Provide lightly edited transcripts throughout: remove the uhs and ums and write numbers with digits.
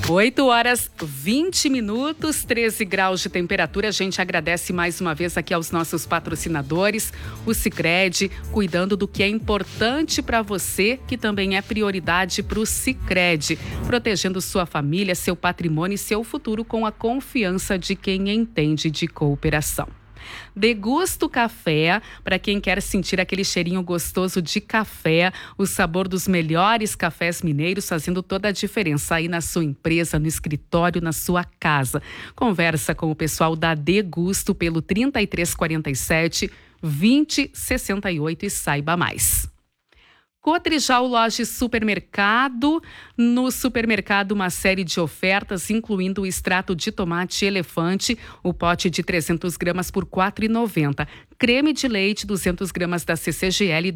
8h20, 13 graus de temperatura. A gente agradece mais uma vez aqui aos nossos patrocinadores, o Sicredi, cuidando do que é importante para você, que também é prioridade para o Sicredi, protegendo sua família, seu patrimônio e seu futuro com a confiança de quem entende de cooperação. Degusta o café, para quem quer sentir aquele cheirinho gostoso de café, o sabor dos melhores cafés mineiros, fazendo toda a diferença aí na sua empresa, no escritório, na sua casa. Conversa com o pessoal da Degusto pelo 3347-2068 e saiba mais. Cotrijal Loja e Supermercado. No supermercado, uma série de ofertas, incluindo o extrato de tomate elefante, o pote de 300 gramas por R$ 4,90. Creme de leite, 200 gramas da CCGL, R$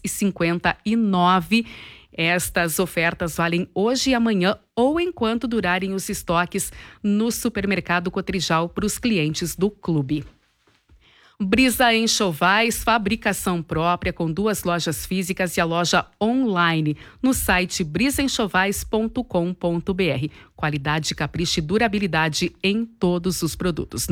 2,59. Estas ofertas valem hoje e amanhã ou enquanto durarem os estoques no supermercado Cotrijal para os clientes do clube. Brisa Enxovais, fabricação própria com 2 lojas físicas e a loja online no site brisaenxovais.com.br. Qualidade, capricho e durabilidade em todos os produtos.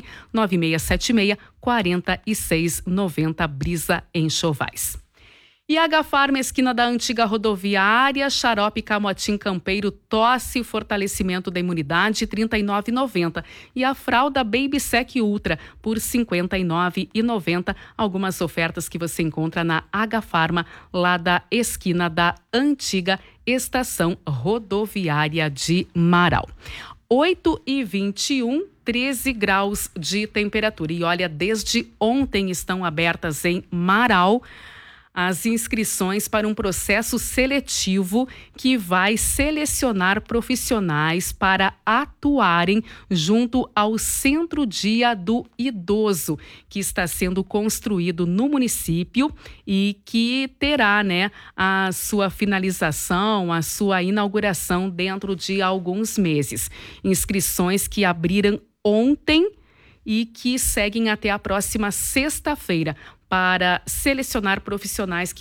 99676-4690 Brisa Enxovais. E a H-Farma, esquina da antiga rodoviária, xarope Camotim Campeiro, tosse e fortalecimento da imunidade, R$ 39,90. E a fralda Baby Sec Ultra, por R$ 59,90. Algumas ofertas que você encontra na H-Farma, lá da esquina da antiga estação rodoviária de Marau. 8h21, 13 graus de temperatura. E olha, desde ontem estão abertas em Marau as inscrições para um processo seletivo que vai selecionar profissionais para atuarem junto ao Centro Dia do Idoso, que está sendo construído no município e que terá, a sua finalização, a sua inauguração dentro de alguns meses. Inscrições que abriram ontem e que seguem até a próxima sexta-feira para selecionar profissionais que